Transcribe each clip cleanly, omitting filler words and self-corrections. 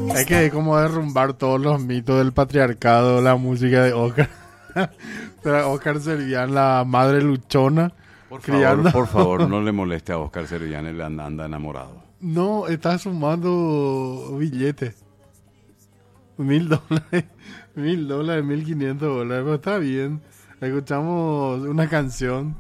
Hay que como derrumbar todos los mitos del patriarcado, la música de Oscar. Oscar Servián, la madre luchona. Por favor, no le moleste a Oscar Servián, él anda enamorado. No, está sumando billetes. $1,000, $1,000, $1,500, pero está bien. Escuchamos una canción.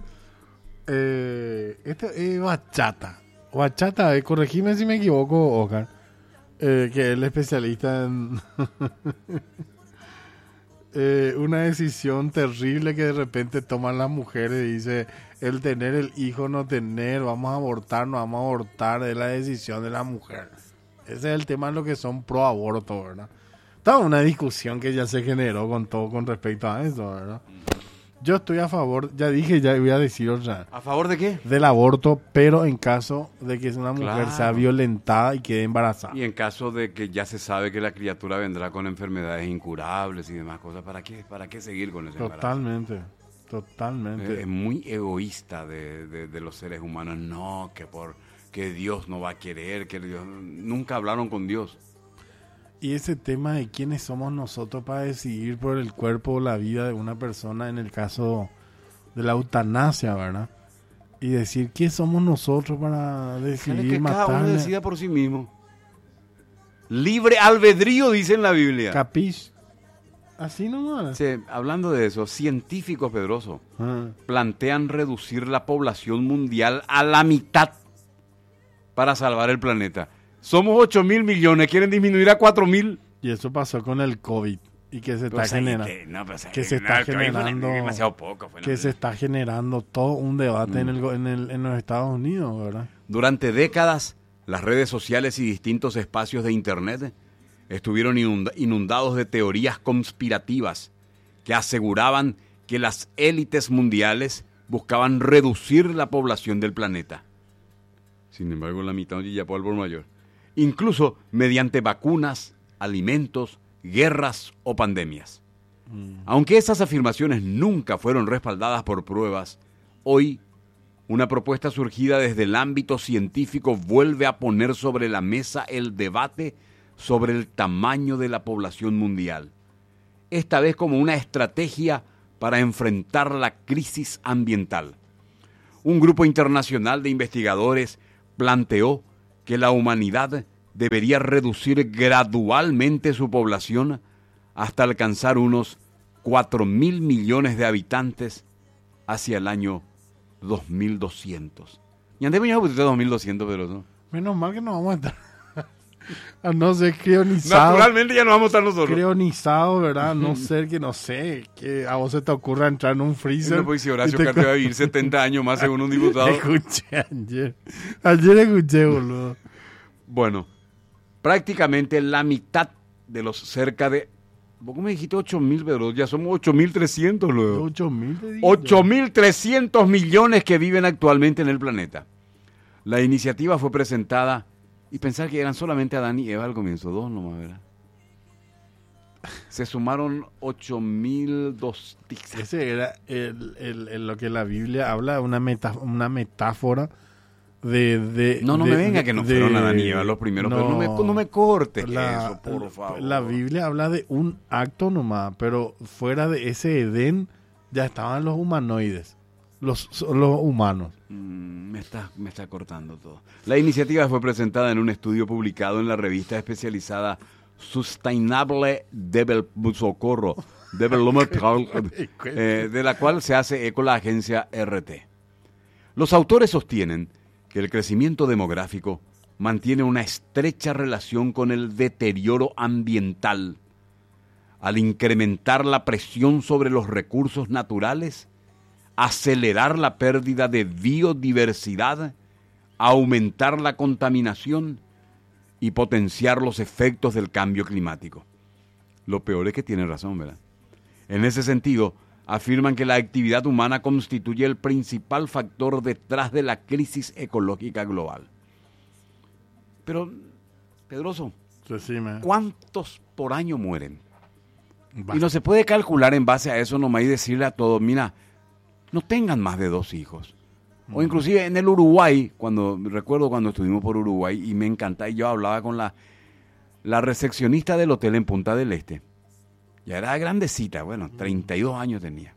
Esta es bachata. Bachata, corregime si me equivoco, Oscar. Que es el especialista en una decisión terrible que de repente toman las mujeres y dice el tener el hijo, no tener, vamos a abortar, no vamos a abortar, es la decisión de la mujer. Ese es el tema en lo que son pro aborto, ¿verdad? Toda una discusión que ya se generó con respecto a eso, ¿verdad? Yo estoy a favor, ya dije, ya voy a decir otra. ¿A favor de qué? Del aborto, pero en caso de que una mujer Claro. sea violentada y quede embarazada. Y en caso de que ya se sabe que la criatura vendrá con enfermedades incurables y demás cosas, ¿para qué seguir con ese embarazo? Totalmente. Es muy egoísta de los seres humanos. No, que Dios no va a querer, que Dios... Nunca hablaron con Dios. Y ese tema de quiénes somos nosotros para decidir por el cuerpo o la vida de una persona en el caso de la eutanasia, ¿verdad? Y decir quién somos nosotros para decidir Que cada uno matarle. decida por sí mismo. Libre albedrío, dice en la Biblia. ¿Capiz? Así nomás. Sí, hablando de eso, científicos, Pedroso, plantean reducir la población mundial a la mitad para salvar el planeta. Somos 8.000 millones, quieren disminuir a 4.000. Y eso pasó con el COVID. Y que se está generando. Demasiado poco. Que se está generando todo un debate en los Estados Unidos, ¿verdad? Durante décadas, las redes sociales y distintos espacios de Internet estuvieron inundados de teorías conspirativas que aseguraban que las élites mundiales buscaban reducir la población del planeta. Sin embargo, la mitad ya por mayor. Incluso mediante vacunas, alimentos, guerras o pandemias. Aunque esas afirmaciones nunca fueron respaldadas por pruebas, hoy una propuesta surgida desde el ámbito científico vuelve a poner sobre la mesa el debate sobre el tamaño de la población mundial. Esta vez como una estrategia para enfrentar la crisis ambiental. Un grupo internacional de investigadores planteó que la humanidad debería reducir gradualmente su población hasta alcanzar unos 4.000 millones de habitantes hacia el año 2200. Y antes me llamaba 2200, pero no. Menos mal que no vamos a estar. A no ser crionizado. Naturalmente ya no vamos a estar nosotros. Crionizado, ¿verdad? No ser que, no sé, que a vos se te ocurra entrar en un freezer. No, pues si Horacio Cartes va a vivir 70 años más según un diputado. Escuché ayer. Ayer escuché, boludo. Bueno, prácticamente la mitad de los cerca de... ¿Vos me dijiste 8.000, pero ya somos 8.300 luego? 8.000. 8.300 millones que viven actualmente en el planeta. La iniciativa fue presentada y pensar que eran solamente Adán y Eva al comienzo, 2 nomás, ¿verdad? Se sumaron 8.002. Ese era lo que la Biblia habla, una metáfora de no me venga que no fueron Adán y Eva los primeros, pero no me cortes eso, por favor. La Biblia habla de un acto nomás, pero fuera de ese Edén ya estaban los humanoides, los humanos. Me está cortando todo. La iniciativa fue presentada en un estudio publicado en la revista especializada Sustainable Development, de la cual se hace eco la agencia RT. Los autores sostienen que el crecimiento demográfico mantiene una estrecha relación con el deterioro ambiental. Al incrementar la presión sobre los recursos naturales, acelerar la pérdida de biodiversidad, aumentar la contaminación y potenciar los efectos del cambio climático. Lo peor es que tienen razón, ¿verdad? En ese sentido, afirman que la actividad humana constituye el principal factor detrás de la crisis ecológica global. Pero, Pedroso, ¿cuántos por año mueren? Y no se puede calcular en base a eso nomás y decirle a todos, mira, no tengan más de 2 hijos. O inclusive en el Uruguay, recuerdo cuando estuvimos por Uruguay y me encantaba, y yo hablaba con la La recepcionista del hotel en Punta del Este, ya era grandecita, bueno, 32 años tenía.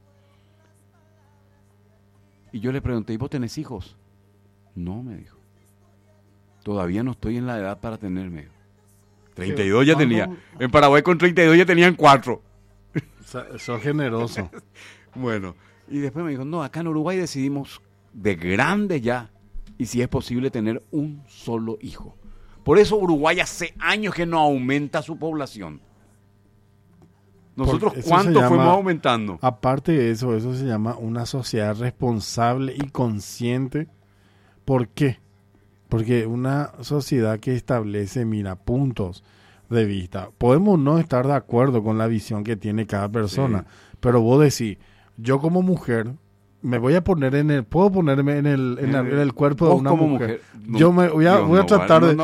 Y yo le pregunté, ¿y vos tenés hijos? No, me dijo. Todavía no estoy en la edad para tener, me dijo. 32 ya tenía. En Paraguay con 32 ya tenían 4. Sos generoso. Bueno, y después me dijo, no, acá en Uruguay decidimos de grande ya, y si es posible tener un solo hijo. Por eso Uruguay hace años que no aumenta su población. Nosotros, ¿cuánto fuimos aumentando? Aparte de eso, eso se llama una sociedad responsable y consciente. ¿Por qué? Porque una sociedad que establece, mira, puntos de vista. Podemos no estar de acuerdo con la visión que tiene cada persona, sí. Pero vos decís, yo como mujer, me voy a poner puedo ponerme en el cuerpo de una mujer. No, yo voy a tratar de...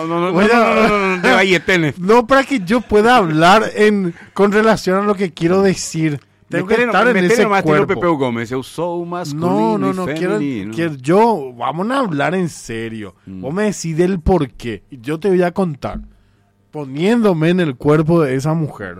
No, para que yo pueda hablar con relación a lo que quiero decir. Tengo que estar en ese cuerpo. Pepeu Gómez, eu sou masculino no, quiero, vamos a hablar en serio. Vos me decís del por qué. Y yo te voy a contar. Poniéndome en el cuerpo de esa mujer.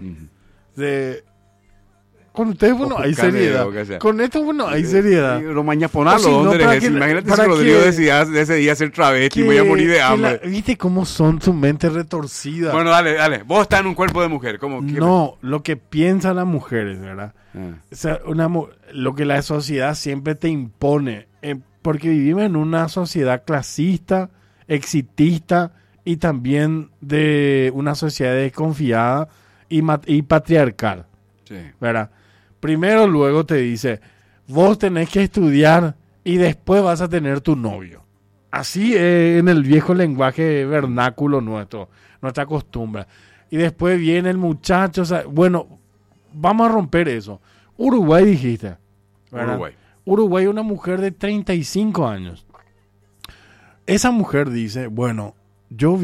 Con ustedes, bueno, hay seriedad. Con esto, bueno, hay seriedad. Lo mañaponalo, ¿dónde eres? Imagínate si Rodrigo decidía ser travesti y me voy a morir de hambre. ¿Viste cómo son su mente retorcida? Bueno, dale. Vos estás en un cuerpo de mujer. No, lo que piensan las mujeres, ¿verdad? O sea, lo que la sociedad siempre te impone. Porque vivimos en una sociedad clasista, exitista y también de una sociedad desconfiada y patriarcal. Sí. ¿Verdad? Primero, luego te dice, vos tenés que estudiar y después vas a tener tu novio. Así en el viejo lenguaje vernáculo nuestra costumbre. Y después viene el muchacho, o sea, bueno, vamos a romper eso. Uruguay dijiste, ¿verdad? Uruguay, una mujer de 35 años. Esa mujer dice, bueno, yo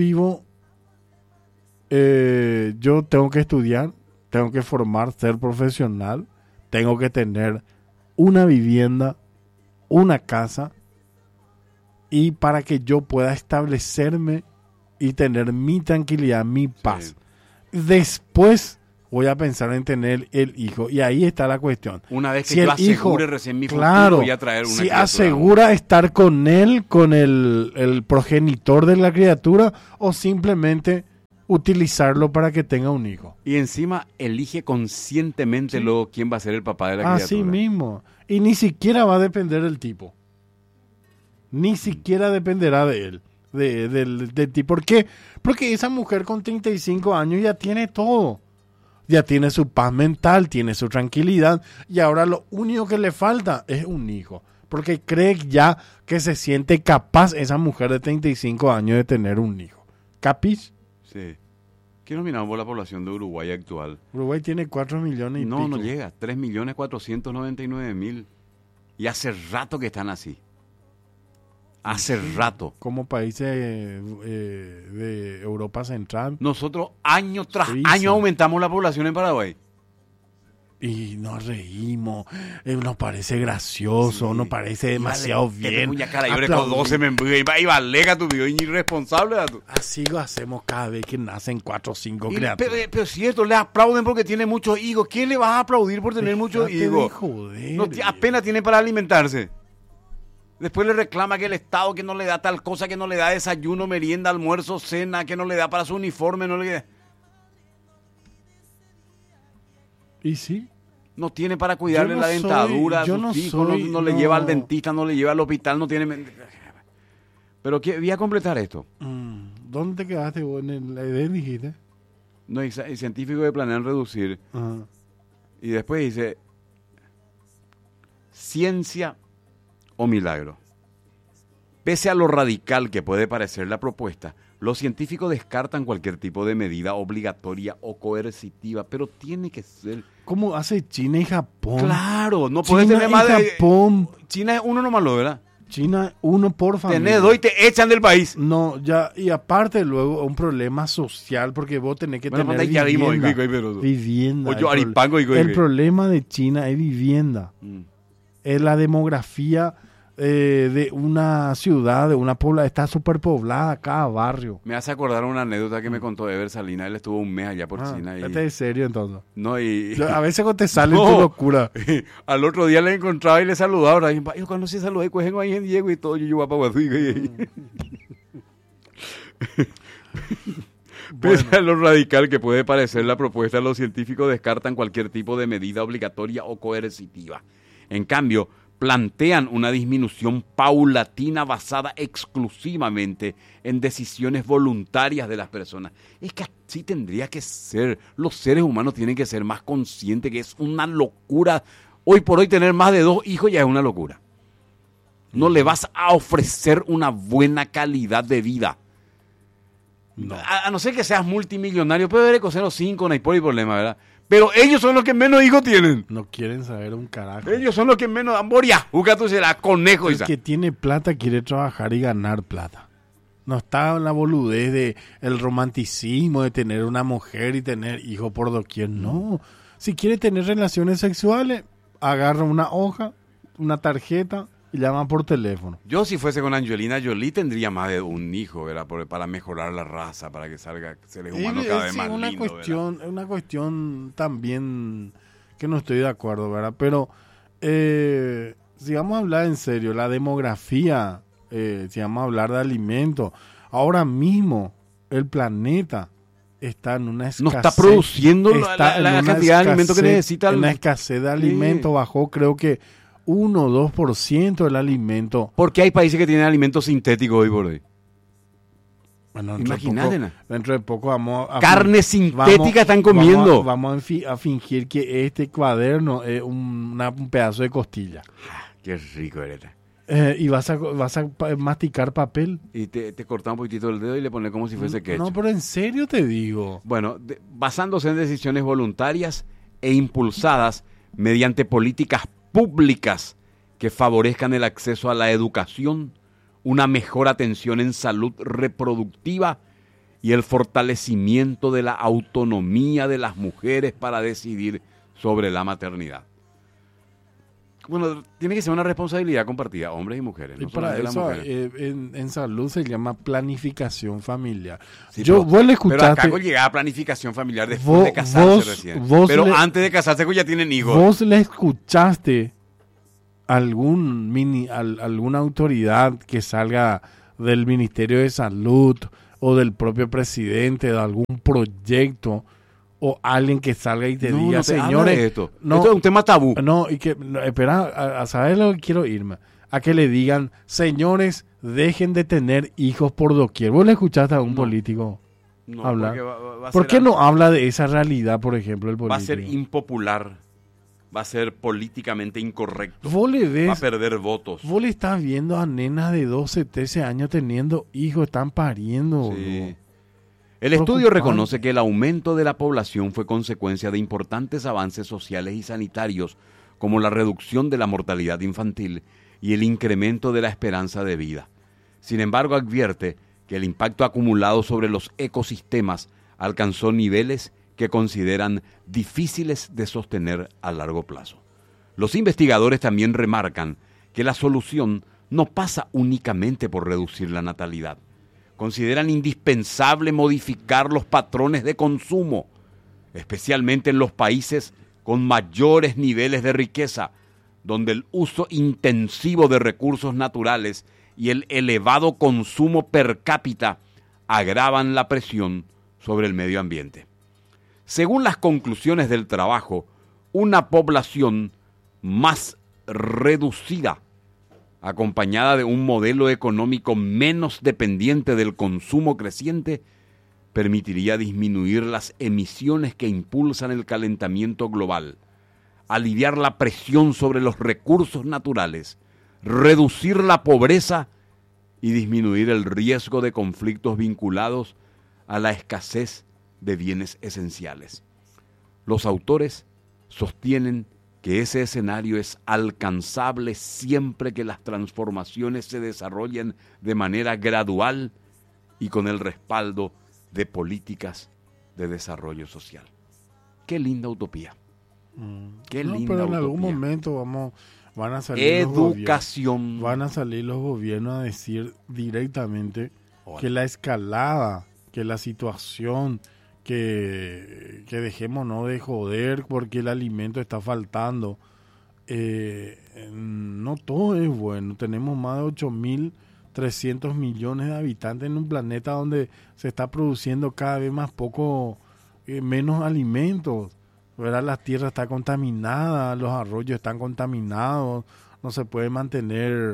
tengo que estudiar, tengo que formar, ser profesional, tengo que tener una vivienda, una casa, y para que yo pueda establecerme y tener mi tranquilidad, mi paz. Sí. Después voy a pensar en tener el hijo, y ahí está la cuestión. Una vez que yo asegure recién mi futuro, voy a traer una criatura. Si asegura estar con él, con el progenitor de la criatura, o simplemente utilizarlo para que tenga un hijo. Y encima elige conscientemente sí. Luego quién va a ser el papá de la criatura. Así mismo. Y ni siquiera va a depender del tipo. Ni siquiera dependerá de él. Del tipo. ¿Por qué? Porque esa mujer con 35 años ya tiene todo. Ya tiene su paz mental, tiene su tranquilidad. Y ahora lo único que le falta es un hijo. Porque cree ya que se siente capaz esa mujer de 35 años de tener un hijo. ¿Capis? Sí. ¿Qué nos miramos por la población de Uruguay actual? Uruguay tiene 4 millones y pico. No llega. 3.499.000. Y hace rato que están así. Hace rato. Como países de Europa Central. Nosotros año tras Suiza. año aumentamos la población en Paraguay. Y nos reímos, nos parece gracioso, Sí. nos parece demasiado bien. Y valega tu video irresponsable. Así lo hacemos cada vez que nacen 4 o 5 criaturas. Pero es cierto, le aplauden porque tiene muchos hijos. ¿Quién le vas a aplaudir por tener muchos hijos? Joder, No, apenas tiene para alimentarse. Después le reclama que el Estado que no le da tal cosa, que no le da desayuno, merienda, almuerzo, cena, que no le da para su uniforme, no le da. ¿Y sí? No tiene para cuidarle la dentadura a sus hijos, no le lleva al dentista, no le lleva al hospital, no tiene... Pero voy a completar esto. ¿Dónde te quedaste vos? ¿En el Edén dijiste? No, el científico que planean reducir. Ajá. Y después dice, ciencia o milagro. Pese a lo radical que puede parecer la propuesta, los científicos descartan cualquier tipo de medida obligatoria o coercitiva, pero tiene que ser... ¿Cómo hace China y Japón? Claro, no puedes tener más de... Japón. China es uno nomás, ¿verdad? China, uno por familia. Tenés dos y te echan del país. No, ya, y aparte luego un problema social, porque vos tenés que tener vivienda. El problema de China es vivienda. Es la demografía de una ciudad, de una población, está superpoblada cada barrio. Me hace acordar una anécdota que me contó Ever Salinas. Él estuvo un mes allá por China. Y... Este es serio entonces. No, y... A veces cuando te sale tu locura. Al otro día le encontraba y le saludaba. Y yo cuando se saludé, pues ahí en Diego y todo, yo iba para Pese a lo radical que puede parecer la propuesta, los científicos descartan cualquier tipo de medida obligatoria o coercitiva. En cambio, plantean una disminución paulatina basada exclusivamente en decisiones voluntarias de las personas. Es que así tendría que ser. Los seres humanos tienen que ser más conscientes que es una locura. Hoy por hoy tener más de 2 hijos ya es una locura. No le vas a ofrecer una buena calidad de vida. No. A no ser que seas multimillonario, puede haber coseno 5, no hay problema, ¿verdad? Pero ellos son los que menos hijos tienen. No quieren saber un carajo. Ellos son los que menos dan boria. Tú será conejo. El que tiene plata quiere trabajar y ganar plata. No está en la boludez de el romanticismo de tener una mujer y tener hijos por doquier. No. Si quiere tener relaciones sexuales, agarra una hoja, una tarjeta y llama por teléfono. Yo si fuese con Angelina Jolie tendría más de un hijo, ¿verdad? Para mejorar la raza, para que salga seres humanos cada vez más lindos. Es una cuestión también que no estoy de acuerdo, ¿verdad? Pero si vamos a hablar en serio, la demografía, si vamos a hablar de alimentos, ahora mismo el planeta está en una escasez. No está produciendo la cantidad de alimentos que necesita. Una escasez de alimentos, bajó creo que 1 o 2% del alimento. Porque hay países que tienen alimentos sintéticos hoy por hoy. Bueno, dentro de poco vamos a... Carne sintética están comiendo. Vamos a fingir que este cuaderno es un pedazo de costilla. Qué rico eres. Y vas a masticar papel. Y te cortas un poquitito el dedo y le pones como si fuese ketchup. No, pero en serio te digo. Bueno, basándose en decisiones voluntarias e impulsadas mediante políticas públicas que favorezcan el acceso a la educación, una mejor atención en salud reproductiva y el fortalecimiento de la autonomía de las mujeres para decidir sobre la maternidad. Bueno, tiene que ser una responsabilidad compartida, hombres y mujeres. Y para eso, en salud se llama planificación familiar. Sí, vos le escuchaste. Pero acá llegaba a planificación familiar después de casarse recién. Pero antes de casarse ya tienen hijos. ¿Vos le escuchaste alguna autoridad que salga del Ministerio de Salud o del propio presidente de algún proyecto o alguien que salga y te diga, señores, esto es un tema tabú? No, y que, espera, a saber lo que quiero irme, a que le digan, señores, dejen de tener hijos por doquier. ¿Vos le escuchaste a un político hablar? ¿Por qué no habla de esa realidad, por ejemplo, el político? Va a ser impopular, va a ser políticamente incorrecto, ¿Vos le ves, va a perder votos. Vos le estás viendo a nenas de 12, 13 años teniendo hijos, están pariendo. Sí. El estudio reconoce que el aumento de la población fue consecuencia de importantes avances sociales y sanitarios, como la reducción de la mortalidad infantil y el incremento de la esperanza de vida. Sin embargo, advierte que el impacto acumulado sobre los ecosistemas alcanzó niveles que consideran difíciles de sostener a largo plazo. Los investigadores también remarcan que la solución no pasa únicamente por reducir la natalidad. Consideran indispensable modificar los patrones de consumo, especialmente en los países con mayores niveles de riqueza, donde el uso intensivo de recursos naturales y el elevado consumo per cápita agravan la presión sobre el medio ambiente. Según las conclusiones del trabajo, una población más reducida, acompañada de un modelo económico menos dependiente del consumo creciente, permitiría disminuir las emisiones que impulsan el calentamiento global, aliviar la presión sobre los recursos naturales, reducir la pobreza y disminuir el riesgo de conflictos vinculados a la escasez de bienes esenciales. Los autores sostienen que ese escenario es alcanzable siempre que las transformaciones se desarrollen de manera gradual y con el respaldo de políticas de desarrollo social. Qué linda utopía. Qué linda pero en utopía. algún momento van a salir educación. Van a salir los gobiernos a decir directamente que la escalada, que la situación, que dejémonos de joder porque el alimento está faltando. No todo es bueno. Tenemos más de 8.300 millones de habitantes en un planeta donde se está produciendo cada vez más menos alimentos, ¿verdad? La tierra está contaminada, los arroyos están contaminados, no se puede mantener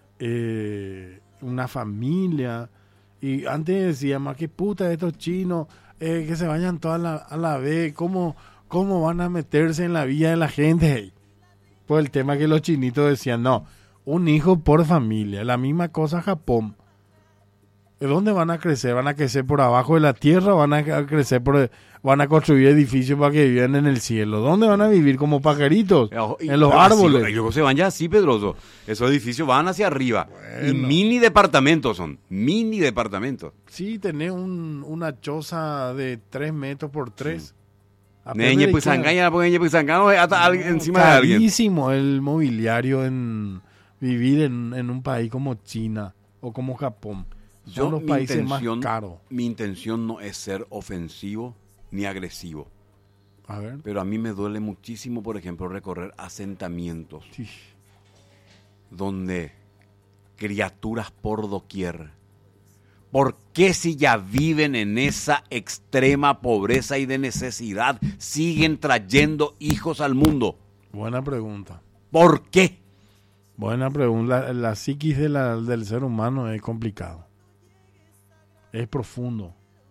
una familia. Y antes decía, más que puta estos chinos, que se vayan todos a la vez, ¿cómo van a meterse en la vida de la gente? Por el tema que los chinitos decían, no, un hijo por familia, la misma cosa Japón. ¿De dónde van a crecer? ¿Van a crecer por abajo de la tierra o van a crecer van a construir edificios para que vivan en el cielo? ¿Dónde van a vivir como pajaritos? En los árboles. Y luego se van ya así, Pedroso. Esos edificios van hacia arriba. Bueno. Y mini departamentos son. Mini departamentos. Sí, tenés una choza de 3 metros por 3. Sí. Neñe, pues sangaña, hasta encima de alguien. Carísimo el mobiliario en vivir en un país como China o como Japón. Son los países más caros. Mi intención no es ser ofensivo ni agresivo. A ver. Pero a mí me duele muchísimo, por ejemplo, recorrer asentamientos donde criaturas por doquier. ¿Por qué si ya viven en esa extrema pobreza y de necesidad siguen trayendo hijos al mundo? Buena pregunta. ¿Por qué? Buena pregunta. La psiquis del ser humano es complicado. Es profundo.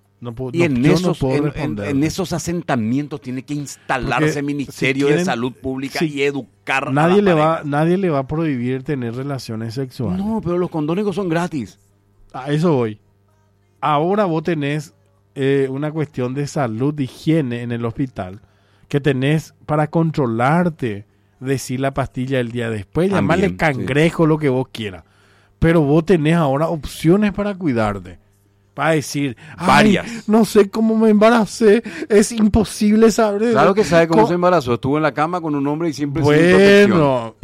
En esos asentamientos tiene que instalarse el Ministerio de Salud Pública y educar nadie le va a prohibir tener relaciones sexuales. No, pero los condónicos son gratis. A eso voy. Ahora vos tenés una cuestión de salud, de higiene en el hospital, que tenés para controlarte, decir la pastilla el día después, llamarle cangrejo, lo que vos quieras. Pero vos tenés ahora opciones para cuidarte. Para decir, varias. No sé cómo me embaracé, es imposible saber. Claro que sabe cómo se embarazó. Estuvo en la cama con un hombre y siempre sin protección.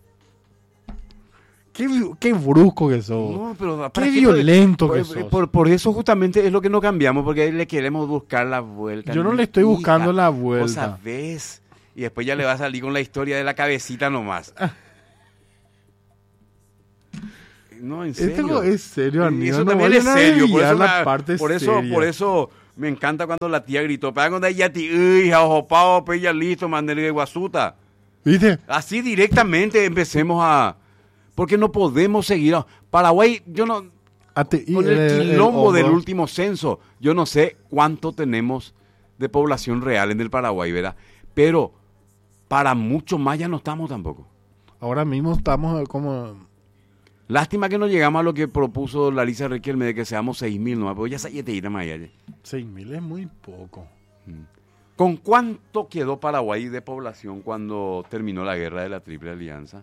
Qué brusco que sos. No, pero qué violento que sos. Por eso justamente es lo que no cambiamos, porque le queremos buscar la vuelta. Yo no le estoy buscando la vuelta. Vos sabés. Y después ya le va a salir con la historia de la cabecita nomás. No, en serio. Esto es serio, amigo. Eso también es serio. Por eso me encanta cuando la tía gritó. Para cuando ella te ya listo, mandé de guasuta. ¿Viste? Así directamente empecemos a... Porque no podemos seguir. Paraguay, yo no... Con el quilombo del último censo, yo no sé cuánto tenemos de población real en el Paraguay, ¿verdad? Pero para mucho más ya no estamos tampoco. Ahora mismo estamos como... Lástima que no llegamos a lo que propuso Larisa Riquelme de que seamos 6.000 nomás, pero ya se te irá más allá. 6.000 es muy poco. ¿Con cuánto quedó Paraguay de población cuando terminó la guerra de la Triple Alianza?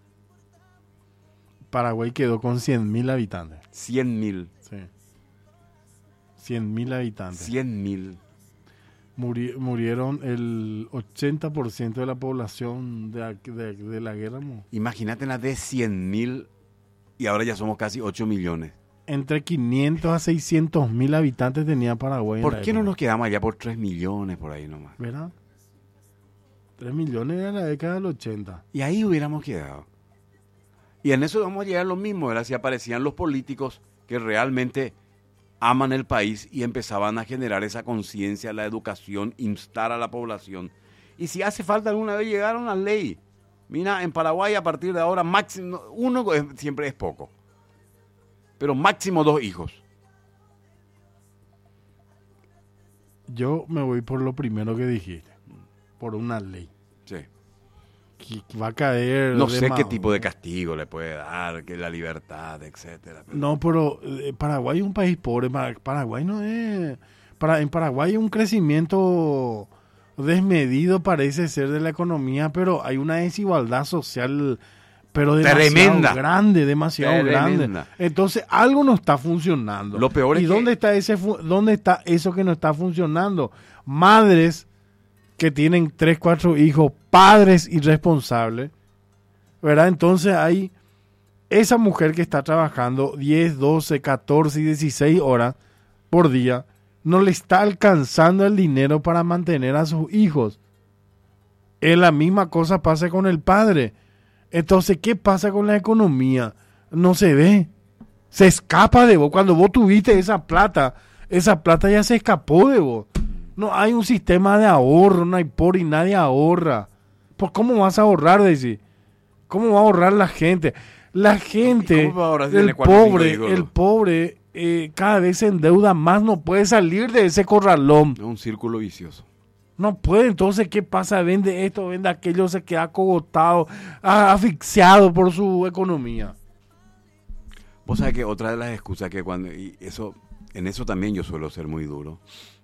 Paraguay quedó con 100.000 habitantes. 100.000. Sí. 100.000 habitantes. 100.000. Murieron el 80% de la población de la guerra. Imagínate la de 100.000 y ahora ya somos casi 8 millones. Entre 500 a 600.000 habitantes tenía Paraguay. ¿Por qué no nos quedamos allá por 3 millones por ahí nomás? ¿Verdad? 3 millones en la década del 80. Y ahí hubiéramos quedado. Y en eso vamos a llegar a lo mismo, ¿verdad? Si aparecían los políticos que realmente aman el país y empezaban a generar esa conciencia, la educación, instar a la población. Y si hace falta alguna vez llegar a una ley. Mira, en Paraguay a partir de ahora máximo, uno siempre es poco. Pero máximo 2 hijos. Yo me voy por lo primero que dijiste. Por una ley. Sí. Que va a caer... No sé qué tipo de castigo le puede dar, que la libertad, etcétera. Pero... No, pero Paraguay es un país pobre. Paraguay no es... En Paraguay hay un crecimiento desmedido, parece ser, de la economía, pero hay una desigualdad social, pero demasiado grande, demasiado grande. Entonces, algo no está funcionando. Lo peor es ¿Y dónde está dónde está eso que no está funcionando? Madres que tienen 3, 4 hijos, padres irresponsables, ¿verdad? Entonces hay esa mujer que está trabajando 10, 12, 14 y 16 horas por día, no le está alcanzando el dinero para mantener a sus hijos. Es la misma cosa pasa con el padre. Entonces, ¿qué pasa con la economía? No se ve. Se escapa de vos. Cuando vos tuviste esa plata ya se escapó de vos. No hay un sistema de ahorro, no hay por y nadie ahorra. ¿Por cómo vas a ahorrar, decir? ¿Cómo va a ahorrar la gente? La gente, el pobre, cada vez se endeuda más, no puede salir de ese corralón. Es un círculo vicioso. No puede, entonces, ¿qué pasa? Vende esto, vende aquello, se queda cogotado, asfixiado por su economía. Vos sabés que otra de las excusas que en eso también yo suelo ser muy duro.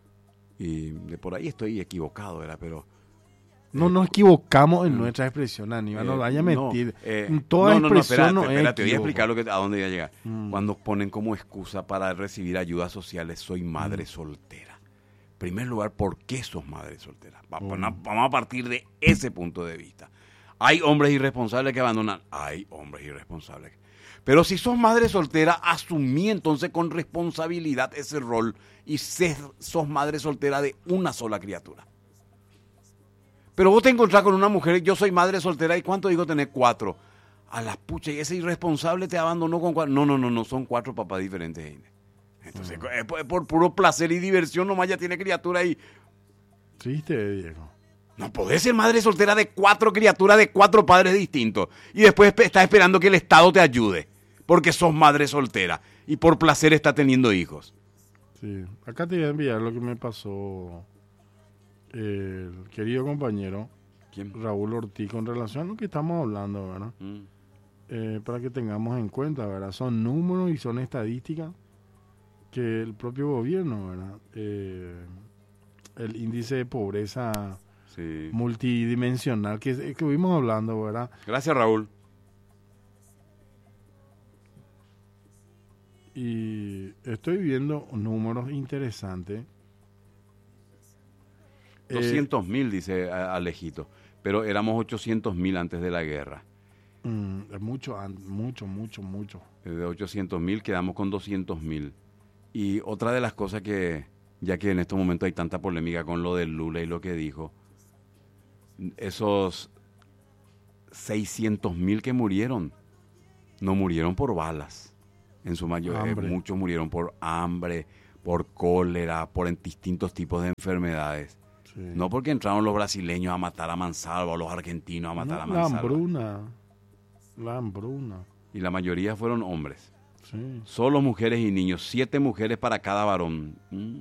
Y de por ahí estoy equivocado, ¿verdad? Pero... No nos equivocamos en nuestra expresión, Aníbal, no vaya a mentir. Toda expresión no es. Espérate, te voy a explicar a dónde voy a llegar. Cuando ponen como excusa para recibir ayudas sociales, soy madre soltera. En primer lugar, ¿por qué sos madre soltera? Vamos a partir de ese punto de vista. Hay hombres irresponsables que abandonan. Hay hombres irresponsables. Pero si sos madre soltera, asumí entonces con responsabilidad ese rol y sos madre soltera de una sola criatura. Pero vos te encontrás con una mujer, yo soy madre soltera, ¿y cuánto digo tener? 4. A la pucha, y ese irresponsable te abandonó con 4. No, son 4 papás diferentes. Entonces, por puro placer y diversión nomás ya tiene criatura y... Triste, Diego. No podés ser madre soltera de 4 criaturas de 4 padres distintos y después estás esperando que el Estado te ayude porque sos madre soltera y por placer estás teniendo hijos. Sí, acá te voy a enviar lo que me pasó el querido compañero ¿Quién? Raúl Ortiz con relación a lo que estamos hablando, ¿verdad? Para que tengamos en cuenta, ¿verdad? Son números y son estadísticas que el propio gobierno, ¿verdad? El índice de pobreza multidimensional que estuvimos hablando, ¿verdad? Gracias, Raúl. Y estoy viendo números interesantes. 200.000, dice Alejito, pero éramos 800.000 antes de la guerra. Mucho. De 800.000 quedamos con 200.000. Y otra de las cosas que, ya que en estos momentos hay tanta polémica con lo de Lula y lo que dijo, esos 600.000 que murieron, no murieron por balas. En su mayoría, muchos murieron por hambre, por cólera, por distintos tipos de enfermedades. Sí. No porque entraron los brasileños a matar a mansalva o los argentinos a matar a mansalva. La hambruna. Y la mayoría fueron hombres. Sí. Solo mujeres y niños. 7 mujeres para cada varón.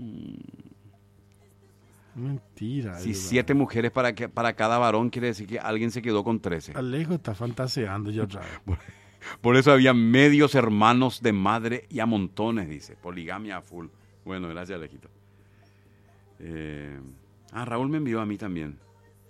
Mentira. Si 7 mujeres para cada varón, quiere decir que alguien se quedó con 13. Alejo está fantaseando ya otra vez. Por eso había medios hermanos de madre y a montones, dice. Poligamia a full. Bueno, gracias, Alejito. Raúl me envió a mí también.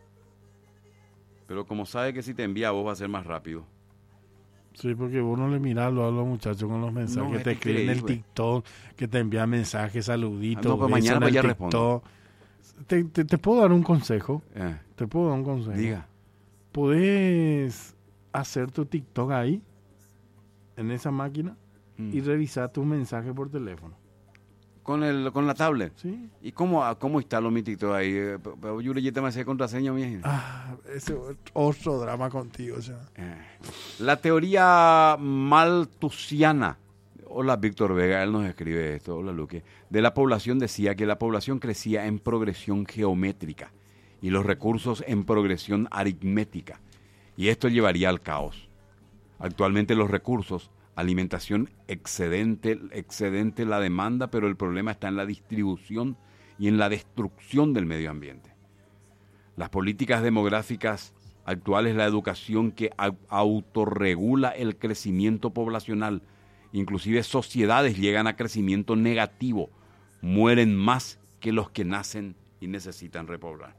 Pero como sabe que si te envía a vos va a ser más rápido. Sí, porque vos no le mirás a los muchachos con los mensajes que te escriben en el TikTok, que te envían mensajes, saluditos. No, pues mañana pues ya respondo. ¿Te puedo dar un consejo? ¿Te puedo dar un consejo? Diga. ¿Podés hacer tu TikTok ahí, en esa máquina, y revisar tus mensajes por teléfono? ¿Con la tablet? Sí. ¿Y cómo instalo mi TikTok ahí? Yo le me hace contraseña, mi gente. Ese es otro drama contigo, ya. La teoría malthusiana. Hola, Víctor Vega, él nos escribe esto. Hola, Luque. De la población decía que la población crecía en progresión geométrica y los recursos en progresión aritmética. Y esto llevaría al caos. Actualmente los recursos, alimentación excedente la demanda, pero el problema está en la distribución y en la destrucción del medio ambiente. Las políticas demográficas actuales, la educación que autorregula el crecimiento poblacional, inclusive sociedades llegan a crecimiento negativo, mueren más que los que nacen y necesitan repoblar.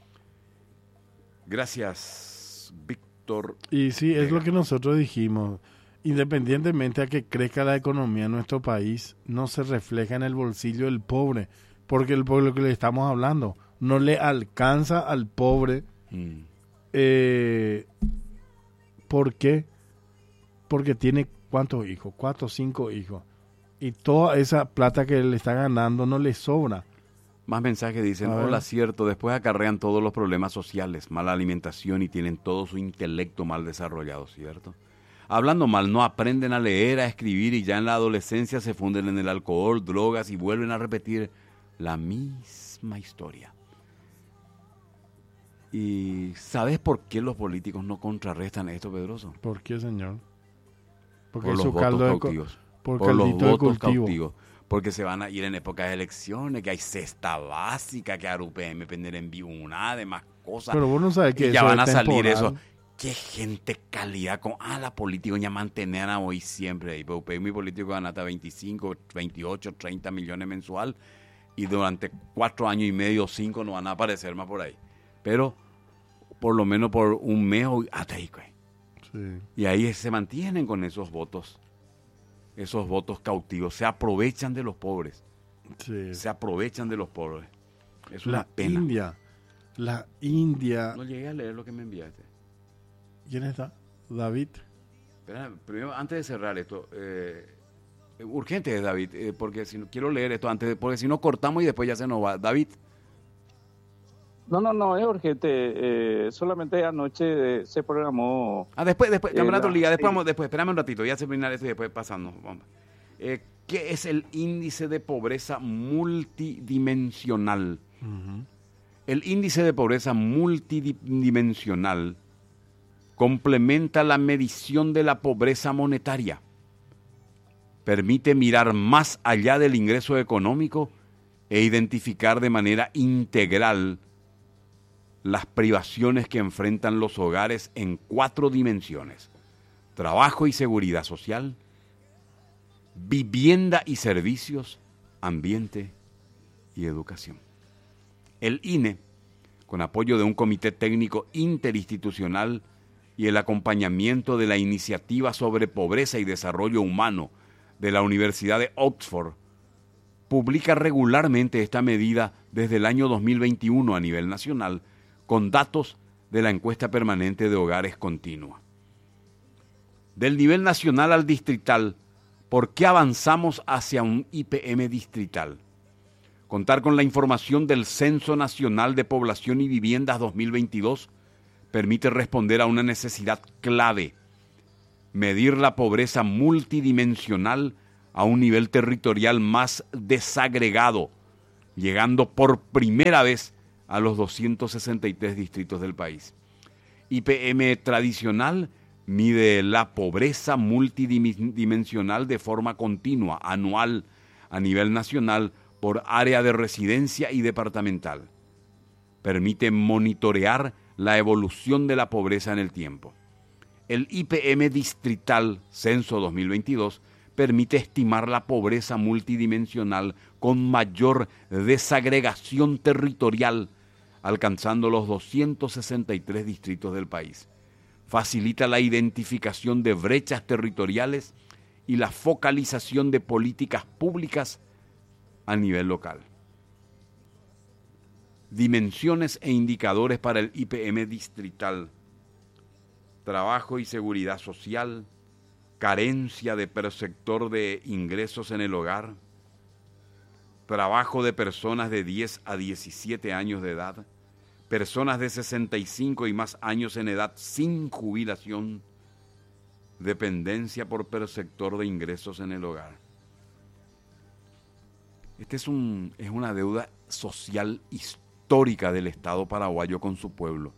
Gracias, Víctor. Y sí, es lo que nosotros dijimos. Independientemente a que crezca la economía en nuestro país, no se refleja en el bolsillo del pobre, porque el pueblo que le estamos hablando no le alcanza al pobre ¿Por qué? Porque tiene ¿cuántos hijos? 4 o 5 hijos. Y toda esa plata que le está ganando no le sobra. Más mensajes dicen, hola, cierto, después acarrean todos los problemas sociales, mala alimentación y tienen todo su intelecto mal desarrollado, ¿cierto? Hablando mal, no aprenden a leer, a escribir y ya en la adolescencia se funden en el alcohol, drogas y vuelven a repetir la misma historia. ¿Y sabes por qué los políticos no contrarrestan esto, Pedroso? ¿Por qué, señor? Porque por los su votos caldo cautivos. Por los votos cautivos. Porque se van a ir en épocas de elecciones, que hay cesta básica, que a UPM pender en vivo una, demás cosas. Pero vos no sabes que y ya eso van a es salir temporal. eso. Qué gente calidad con la política ya mantener a hoy siempre. Y UPM político gana hasta 25, 28, 30 millones mensual. Y durante 4 años y medio, 5 no van a aparecer más por ahí. Pero por lo menos por un mes hasta ahí. Sí. Y ahí se mantienen con esos votos cautivos. Se aprovechan de los pobres. Sí. Se aprovechan de los pobres. Es una La pena. India. No llegué a leer lo que me enviaste. ¿Quién está? David. Espera, primero, antes de cerrar esto, urgente es David, porque si no, quiero leer esto antes, porque si no cortamos y después ya se nos va. David. No, es urgente. Solamente anoche se programó. Después, Campeonato Liga, después, espérame un ratito, ya se termina esto y después pasando. Vamos. ¿Qué es el índice de pobreza multidimensional? Uh-huh. El índice de pobreza multidimensional complementa la medición de la pobreza monetaria. Permite mirar más allá del ingreso económico e identificar de manera integral las privaciones que enfrentan los hogares en 4 dimensiones: trabajo y seguridad social, vivienda y servicios, ambiente y educación. El INE, con apoyo de un comité técnico interinstitucional y el acompañamiento de la Iniciativa sobre Pobreza y Desarrollo Humano de la Universidad de Oxford, publica regularmente esta medida desde el año 2021 a nivel nacional, con datos de la encuesta permanente de hogares continua. Del nivel nacional al distrital, ¿por qué avanzamos hacia un IPM distrital? Contar con la información del Censo Nacional de Población y Viviendas 2022 permite responder a una necesidad clave: medir la pobreza multidimensional a un nivel territorial más desagregado, llegando por primera vez a los 263 distritos del país. IPM tradicional mide la pobreza multidimensional de forma continua, anual, a nivel nacional, por área de residencia y departamental. Permite monitorear la evolución de la pobreza en el tiempo. El IPM distrital Censo 2022 permite estimar la pobreza multidimensional con mayor desagregación territorial, alcanzando los 263 distritos del país. Facilita la identificación de brechas territoriales y la focalización de políticas públicas a nivel local. Dimensiones e indicadores para el IPM distrital: trabajo y seguridad social, carencia de perceptor de ingresos en el hogar, trabajo de personas de 10 a 17 años de edad, personas de 65 y más años en edad sin jubilación, dependencia por perceptor de ingresos en el hogar. Esta es una deuda social histórica del Estado paraguayo con su pueblo.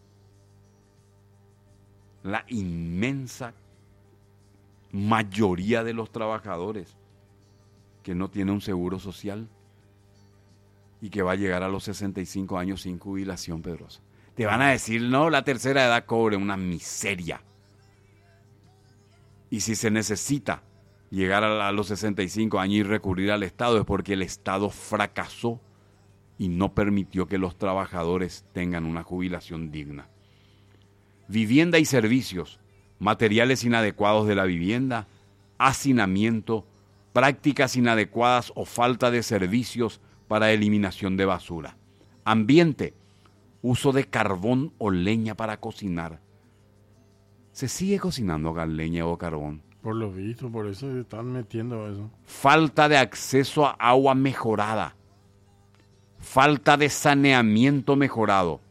La inmensa mayoría de los trabajadores que no tiene un seguro social y que va a llegar a los 65 años sin jubilación, Pedroso. Te van a decir, no, la tercera edad cobre, una miseria. Y si se necesita llegar a los 65 años y recurrir al Estado, es porque el Estado fracasó y no permitió que los trabajadores tengan una jubilación digna. Vivienda y servicios, materiales inadecuados de la vivienda, hacinamiento, prácticas inadecuadas o falta de servicios para eliminación de basura. Ambiente, uso de carbón o leña para cocinar. Se sigue cocinando con leña o carbón. Por lo visto, por eso se están metiendo eso. Falta de acceso a agua mejorada. Falta de saneamiento mejorado.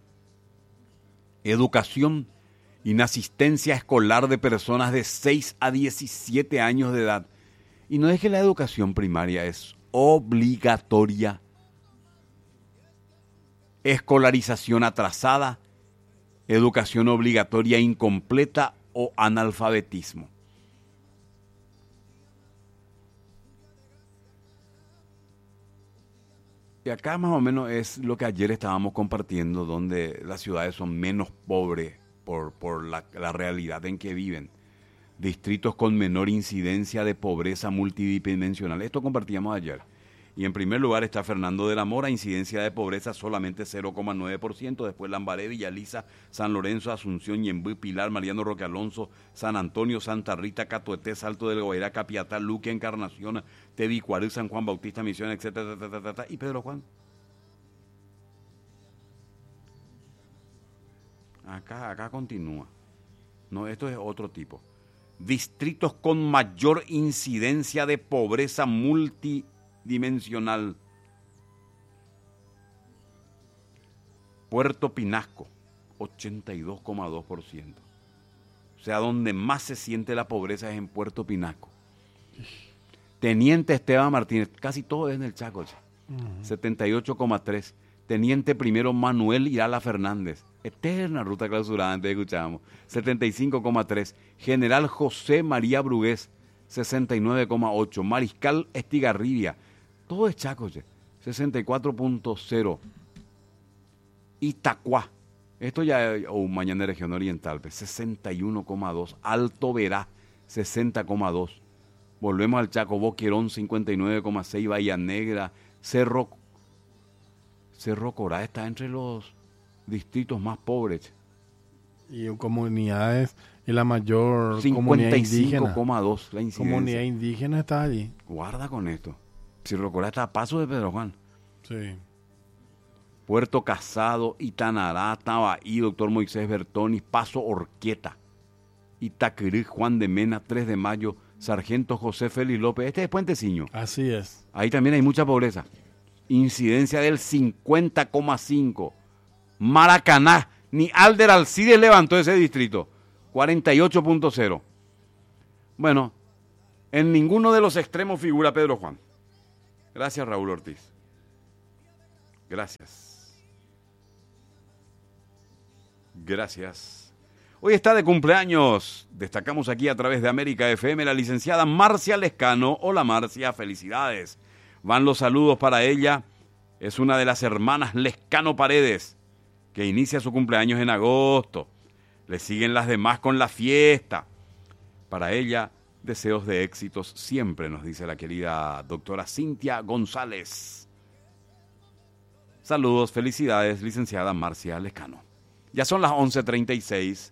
Educación, inasistencia escolar de personas de 6 a 17 años de edad. Y no es que la educación primaria es obligatoria. Escolarización atrasada, educación obligatoria incompleta o analfabetismo. Y acá más o menos es lo que ayer estábamos compartiendo, donde las ciudades son menos pobres por la realidad en que viven. Distritos con menor incidencia de pobreza multidimensional. Esto compartíamos ayer. Y en primer lugar está Fernando de la Mora, incidencia de pobreza solamente 0,9%. Después Lambaré, Villaliza, San Lorenzo, Asunción, Ñemby, Pilar, Mariano Roque Alonso, San Antonio, Santa Rita, Catueté, Salto del Guairá, Capiatá, Luque, Encarnación, Tebicuarí, San Juan Bautista, Misión, etcétera, y Pedro Juan. Acá continúa. No, esto es otro tipo. Distritos con mayor incidencia de pobreza multidimensional. Puerto Pinasco, 82,2%. O sea, donde más se siente la pobreza es en Puerto Pinasco. Teniente Esteban Martínez, casi todo es en el Chaco, 78,3%. Teniente primero Manuel Irala Fernández, eterna ruta clausurada, antes escuchábamos, 75,3%. General José María Brugués, 69,8%. Mariscal Estigarribia, todo es Chaco, 64,0%. Itacuá, esto ya es Mañana Región Oriental, 61,2%. Alto Verá, 60,2%. Volvemos al Chaco, Boquerón, 59,6%. Bahía Negra, Cerro Corá está entre los distritos más pobres. Y comunidades, y la mayor comunidad indígena. 55,2% la incidencia. Comunidad indígena está allí. Guarda con esto. Cerro Corá está a paso de Pedro Juan. Sí. Puerto Casado, Itanará, Tabaí, Doctor Moisés Bertoni, Paso Orquieta, Itaquirí, Juan de Mena, 3 de Mayo, Sargento José Félix López. Este es Puenteciño. Así es. Ahí también hay mucha pobreza. Incidencia del 50,5%. Maracaná, ni Alder Alcides levantó ese distrito, 48,0%. Bueno, en ninguno de los extremos figura Pedro Juan. Gracias, Raúl Ortiz. Gracias. Hoy está de cumpleaños, destacamos aquí a través de América FM, la licenciada Marcia Lescano. Hola Marcia, felicidades. Van los saludos para ella. Es una de las hermanas Lescano Paredes, que inicia su cumpleaños en agosto. Le siguen las demás con la fiesta. Para ella, deseos de éxitos siempre, nos dice la querida doctora Cintia González. Saludos, felicidades, licenciada Marcia Lescano. Ya son las 11:36,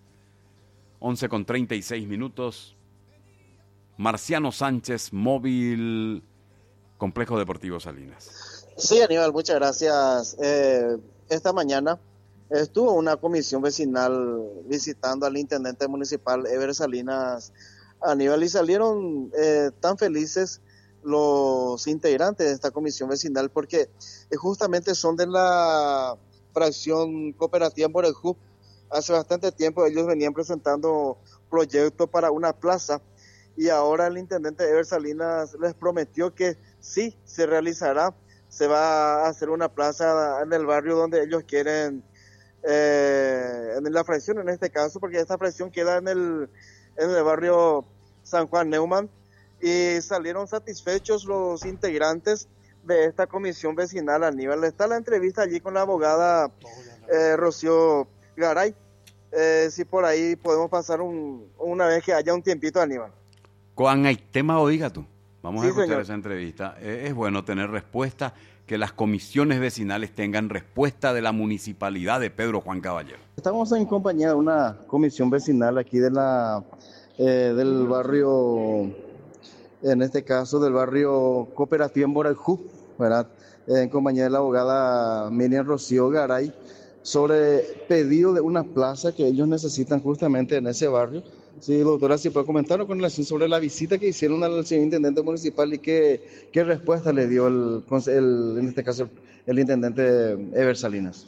11:36 minutos. Marciano Sánchez, Móvil, Complejo Deportivo Salinas. Sí, Aníbal, muchas gracias. Esta mañana estuvo una comisión vecinal visitando al intendente municipal Ever Salinas, Aníbal, y salieron tan felices los integrantes de esta comisión vecinal porque justamente son de la fracción cooperativa Morejub. Hace bastante tiempo ellos venían presentando proyectos para una plaza y ahora el intendente Ever Salinas les prometió que sí se realizará. Se va a hacer una plaza en el barrio donde ellos quieren, en la fracción en este caso, porque esta fracción queda en el barrio San Juan Neumann, y salieron satisfechos los integrantes de esta comisión vecinal. Aníbal, está la entrevista allí con la abogada Rocío Garay. Si por ahí podemos pasar una vez que haya un tiempito, Aníbal. Con el tema, oiga tú. Vamos Sí, a escuchar señor. esa entrevista. Es bueno tener respuesta, que las comisiones vecinales tengan respuesta de la municipalidad de Pedro Juan Caballero. Estamos en compañía de una comisión vecinal aquí de del barrio, en este caso del barrio Cooperativa Morejub, ¿verdad? En compañía de la abogada Miriam Rocío Garay. sobre pedido de una plaza que ellos necesitan justamente en ese barrio. Sí, doctora, si puede comentarnos con relación sobre la visita que hicieron al señor intendente municipal y qué respuesta le dio en este caso el intendente Ever Salinas.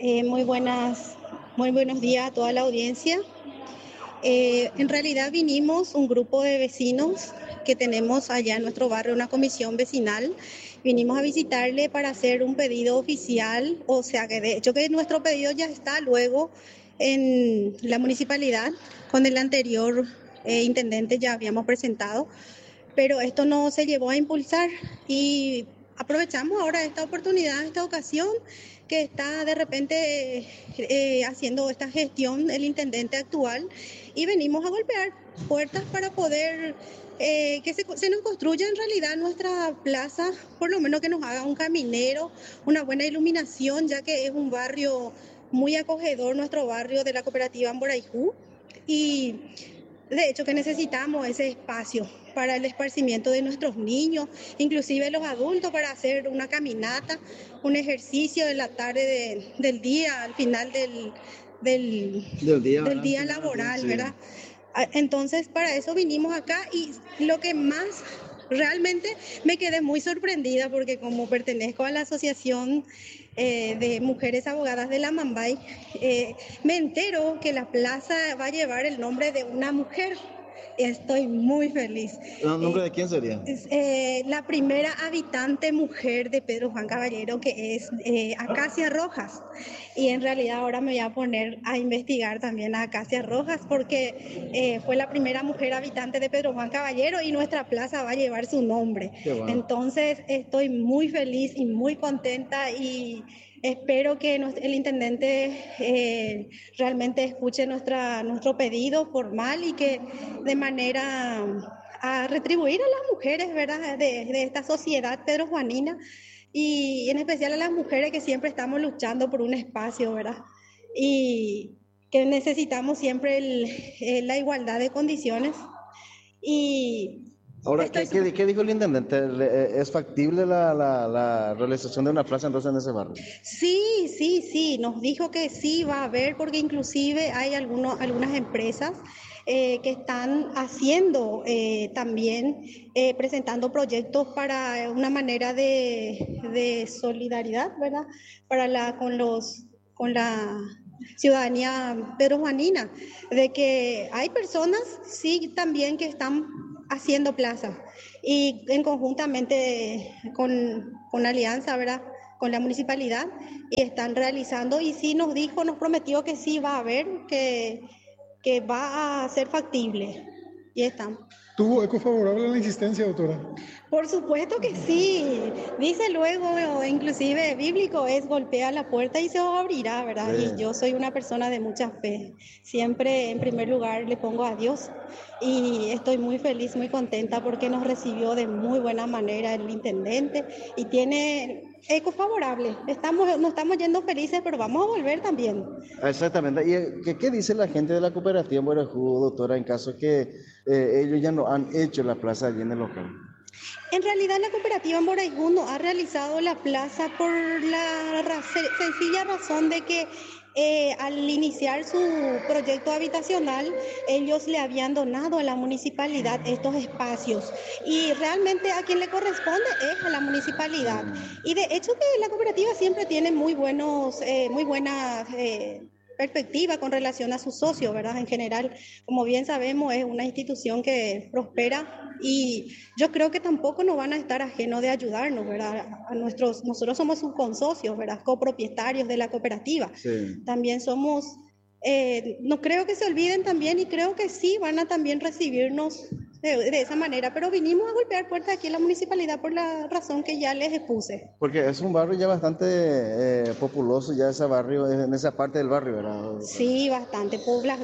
Muy buenos días a toda la audiencia. En realidad vinimos un grupo de vecinos que tenemos allá en nuestro barrio, una comisión vecinal. Vinimos a visitarle para hacer un pedido oficial, o sea que de hecho que nuestro pedido ya está luego en la municipalidad. Con el anterior intendente ya habíamos presentado, pero esto no se llevó a impulsar y aprovechamos ahora esta oportunidad, esta ocasión que está de repente haciendo esta gestión el intendente actual y venimos a golpear puertas para poder que se nos construya en realidad nuestra plaza, por lo menos que nos haga un caminero, una buena iluminación, ya que es un barrio muy acogedor, nuestro barrio de la cooperativa Amboraijú, y de hecho que necesitamos ese espacio para el esparcimiento de nuestros niños, inclusive los adultos, para hacer una caminata, un ejercicio en la tarde del día, al final del día laboral, ¿verdad? Entonces, para eso vinimos acá y lo que más realmente me quedé muy sorprendida porque como pertenezco a la Asociación de Mujeres Abogadas de la Mambay, me entero que la plaza va a llevar el nombre de una mujer. Estoy muy feliz. ¿El nombre de quién sería? Es la primera habitante mujer de Pedro Juan Caballero, que es Acacia Rojas. Y en realidad ahora me voy a poner a investigar también a Acacia Rojas porque fue la primera mujer habitante de Pedro Juan Caballero y nuestra plaza va a llevar su nombre. Bueno. Entonces estoy muy feliz y muy contenta y espero que el intendente realmente escuche nuestro pedido formal y que de manera a retribuir a las mujeres, ¿verdad?, de esta sociedad pedrojuanina y en especial a las mujeres que siempre estamos luchando por un espacio, ¿verdad? Y que necesitamos siempre la igualdad de condiciones. Y ahora, ¿qué dijo el intendente? ¿Es factible la realización de una plaza entonces en ese barrio? Sí, nos dijo que sí va a haber, porque inclusive hay algunas empresas que están haciendo también, presentando proyectos para una manera de solidaridad, ¿verdad? Con la ciudadanía pedrojuanina, de que hay personas, sí, también que están haciendo plaza y conjuntamente con Alianza, ¿verdad?, con la municipalidad, y están realizando, y sí nos prometió que sí va a haber, que va a ser factible, y estamos. ¿Tuvo eco favorable a la insistencia, doctora? Por supuesto que sí. Dice luego, inclusive bíblico, es golpea la puerta y se os abrirá, ¿verdad? Sí. Y yo soy una persona de mucha fe. Siempre en primer lugar le pongo a Dios y estoy muy feliz, muy contenta porque nos recibió de muy buena manera el intendente y tiene eco favorable. Nos estamos yendo felices, pero vamos a volver también. Exactamente. ¿Y qué dice la gente de la cooperativa Amboraijú, doctora, en caso que ellos ya no han hecho la plaza allí en el local? En realidad la cooperativa Amboraijú no ha realizado la plaza por la sencilla razón de que al iniciar su proyecto habitacional, ellos le habían donado a la municipalidad estos espacios y realmente a quien le corresponde es a la municipalidad. Y de hecho que la cooperativa siempre tiene muy buenas perspectiva con relación a sus socios, ¿verdad? En general, como bien sabemos, es una institución que prospera y yo creo que tampoco nos van a estar ajenos de ayudarnos, ¿verdad? Nosotros somos sus consocios, ¿verdad?, copropietarios de la cooperativa. Sí. También somos, no creo que se olviden también y creo que sí van a también recibirnos de esa manera, pero vinimos a golpear puertas aquí en la municipalidad por la razón que ya les expuse. Porque es un barrio ya bastante populoso, ya ese barrio, en esa parte del barrio, ¿verdad? Sí, bastante,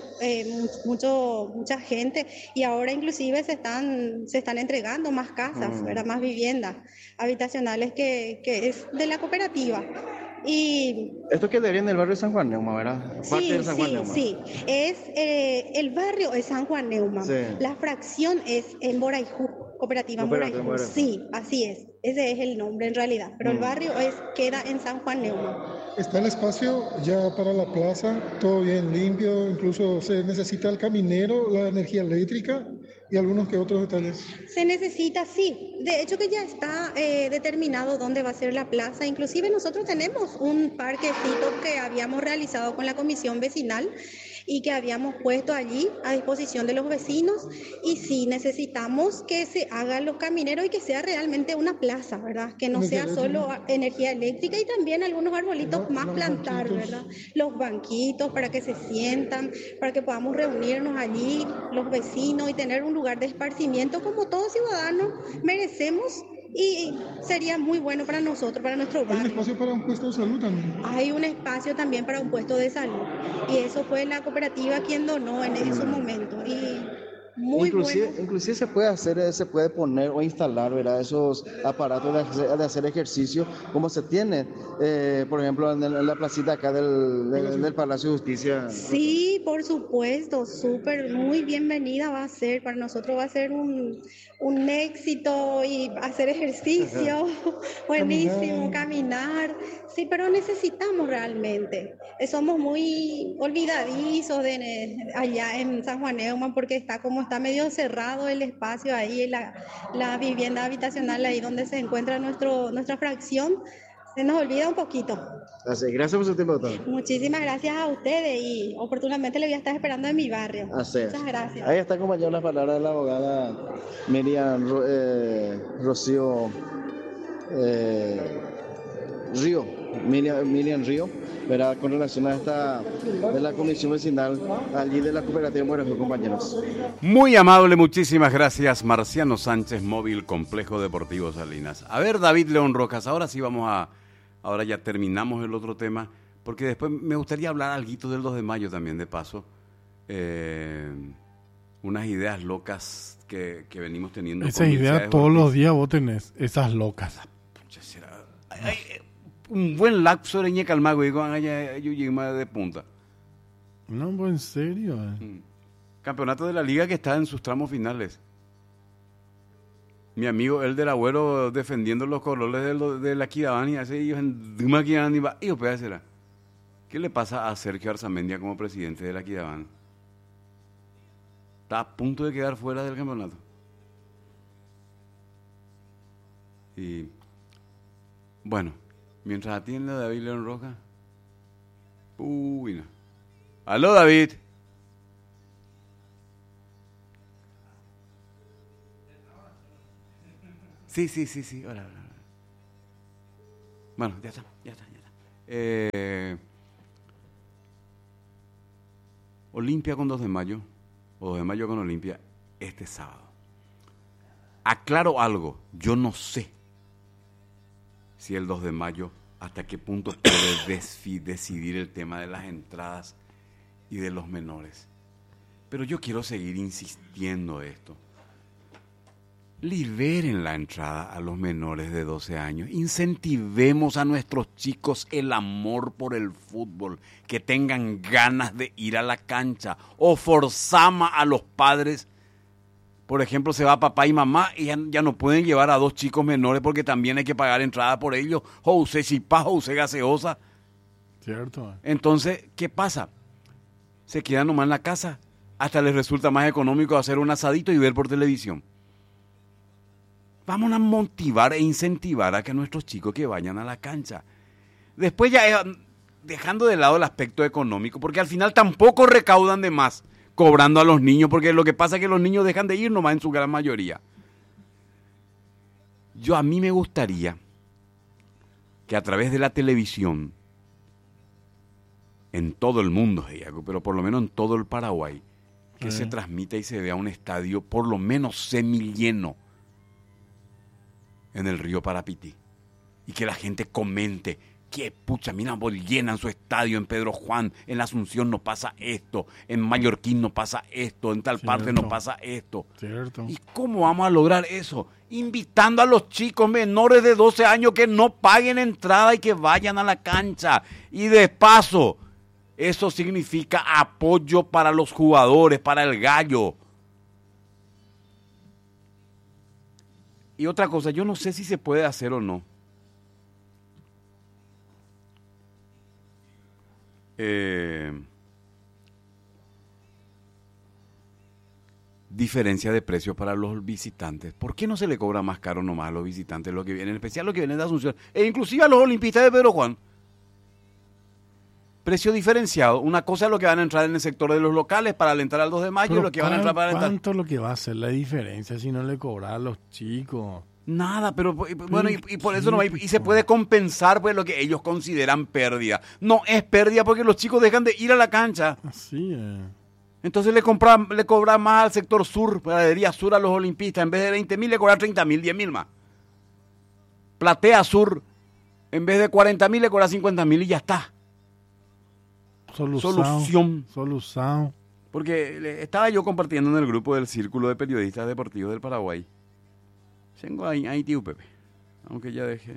mucha gente y ahora inclusive se están entregando más casas, ¿verdad?, más viviendas habitacionales que es de la cooperativa. Y Esto quedaría en el barrio de San Juan Neuma, ¿verdad? Parte sí, de San Juan sí, Neuma. sí. El barrio es San Juan Neumann. Sí. La fracción es en Boraiju, Cooperativa Cooperativa Boraiju. Boraiju. Sí, así es. Ese es el nombre en realidad. Pero el barrio queda en San Juan Neumann. ¿Está el espacio ya para la plaza? ¿Todo bien limpio? Incluso se necesita el caminero, la energía eléctrica y algunos que otros detalles. Se necesita, sí. De hecho que ya está determinado dónde va a ser la plaza. Inclusive nosotros tenemos un parquecito que habíamos realizado con la comisión vecinal y que habíamos puesto allí a disposición de los vecinos. Y sí, necesitamos que se hagan los camineros y que sea realmente una plaza, ¿verdad? Que no sea solo energía eléctrica y también algunos arbolitos más plantar, ¿verdad? Los banquitos para que se sientan, para que podamos reunirnos allí, los vecinos, y tener un lugar de esparcimiento como todos ciudadanos merecemos. Y sería muy bueno para nosotros, para nuestro Hay un barrio. espacio para un puesto de salud también. Hay un espacio también para un puesto de salud. Y eso fue la cooperativa quien donó en su momento. Y muy bueno. Inclusive se puede hacer, se puede poner o instalar, ¿verdad? Esos aparatos de hacer ejercicio, como se tiene, por ejemplo, en la placita acá del Palacio de Justicia. Sí, por supuesto, súper, muy bienvenida va a ser, para nosotros va a ser un éxito y hacer ejercicio, buenísimo, caminar, sí, pero necesitamos realmente, somos muy olvidadizos allá en San Juan Neumann porque está medio cerrado el espacio ahí, la vivienda habitacional ahí donde se encuentra nuestra fracción. Se nos olvida un poquito. Así, gracias por su tiempo, doctor. Muchísimas gracias a ustedes y oportunamente le voy a estar esperando en mi barrio. Así es. Muchas gracias. Ahí está acompañando las palabras de la abogada Miriam Rocío Río, Miriam Río, ¿verdad? Con relación a esta de la comisión vecinal allí de la cooperativa Boraiju, compañeros. Muy amable, muchísimas gracias, Marciano Sánchez, Móvil Complejo Deportivo Salinas. A ver, David León Rojas, ahora sí ahora ya terminamos el otro tema, porque después me gustaría hablar algo del 2 de mayo también, de paso. Unas ideas locas que venimos teniendo. Esas ideas todos los días vos tenés, esas locas. Un buen lapso de ñeca al mago y con allá yo llegué más de punta. No, pues en serio. Campeonato de la liga que está en sus tramos finales. Mi amigo el del Agüero defendiendo los colores de la Quidabani, hace ellos en Duma Quidabani va, y opera será. ¿Qué le pasa a Sergio Arzamendia como presidente de la Quidabani? Está a punto de quedar fuera del campeonato. Y bueno, mientras atiende a David León Rojas. Uy, no. Aló, David. Sí. Hola. Bueno, ya está. Olimpia con 2 de mayo, o 2 de mayo con Olimpia, este sábado. Aclaro algo, yo no sé si el 2 de mayo hasta qué punto puede decidir el tema de las entradas y de los menores. Pero yo quiero seguir insistiendo esto. Liberen la entrada a los menores de 12 años. Incentivemos a nuestros chicos el amor por el fútbol, que tengan ganas de ir a la cancha. O forzamos a los padres. Por ejemplo, se va papá y mamá y ya no pueden llevar a 2 chicos menores porque también hay que pagar entrada por ellos. O usted chipá, o usted gaseosa. Cierto. Entonces, ¿qué pasa? Se quedan nomás en la casa. Hasta les resulta más económico hacer un asadito y ver por televisión. Vamos a motivar e incentivar a que nuestros chicos que vayan a la cancha. Después ya dejando de lado el aspecto económico, porque al final tampoco recaudan de más cobrando a los niños, porque lo que pasa es que los niños dejan de ir nomás en su gran mayoría. A mí me gustaría que a través de la televisión, en todo el mundo, pero por lo menos en todo el Paraguay, que se transmita y se vea un estadio por lo menos semilleno en el río Parapití, y que la gente comente qué pucha, mira, vos llenan su estadio en Pedro Juan, en la Asunción no pasa esto, en Mallorquín no pasa esto, en tal parte no pasa esto. Cierto. ¿Y cómo vamos a lograr eso? Invitando a los chicos menores de 12 años que no paguen entrada y que vayan a la cancha. Y de paso, eso significa apoyo para los jugadores, para el gallo. Y otra cosa, yo no sé si se puede hacer o no. Diferencia de precios para los visitantes. ¿Por qué no se le cobra más caro nomás a los visitantes lo que vienen, en especial los que vienen de Asunción, e inclusive a los olimpistas de Pedro Juan? Precio diferenciado. Una cosa es lo que van a entrar en el sector de los locales para alentar al 2 de mayo, Pero lo que van a entrar para alentar. ¿cuánto es lo que va a hacer la diferencia si no le cobran a los chicos? Nada, pero bueno, y por eso no y se puede compensar pues lo que ellos consideran pérdida. No es pérdida porque los chicos dejan de ir a la cancha. Así es. Entonces le cobran más al sector sur, Pradería Sur a los olimpistas. En vez de 20.000 le cobran 30.000, 10.000 más. Platea Sur, en vez de 40.000 le cobran 50.000 y ya está. Solución. Porque estaba yo compartiendo en el grupo del Círculo de Periodistas Deportivos del Paraguay. Tengo ahí tío Pepe, aunque ya dejé.